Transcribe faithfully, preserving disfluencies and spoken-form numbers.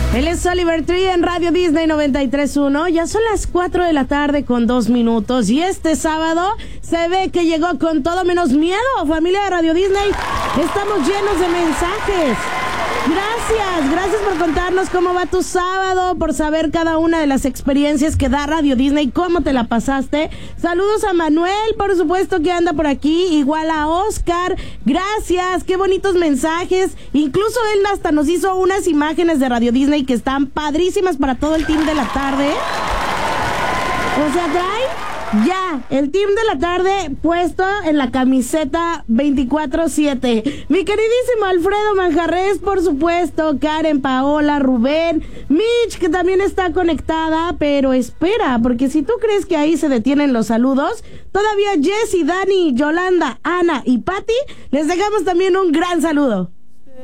Él es Oliver Tree en Radio Disney noventa y tres punto uno. Ya son las cuatro de la tarde con dos minutos. Y este sábado se ve que llegó con todo menos miedo. Familia de Radio Disney, estamos llenos de mensajes. Gracias, gracias por contarnos cómo va tu sábado, por saber cada una de las experiencias que da Radio Disney, cómo te la pasaste. Saludos a Manuel, por supuesto, que anda por aquí, igual a Oscar. Gracias, qué bonitos mensajes. Incluso él hasta nos hizo unas imágenes de Radio Disney que están padrísimas para todo el team de la tarde. O sea, trae ya el team de la tarde puesto en la camiseta veinticuatro siete. Mi queridísimo Alfredo Manjarres, por supuesto, Karen, Paola, Rubén, Mitch, que también está conectada, pero espera, porque si tú crees que ahí se detienen los saludos, todavía Jessy, Dani, Yolanda, Ana y Patti, les dejamos también un gran saludo.